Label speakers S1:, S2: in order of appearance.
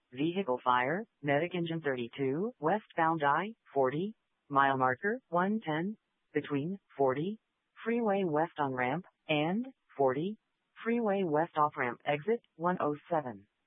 S1: Vehicle fire, medic engine 32, westbound I-40, mile marker 110, between 40, freeway west on ramp, and 40, freeway west off ramp exit 107.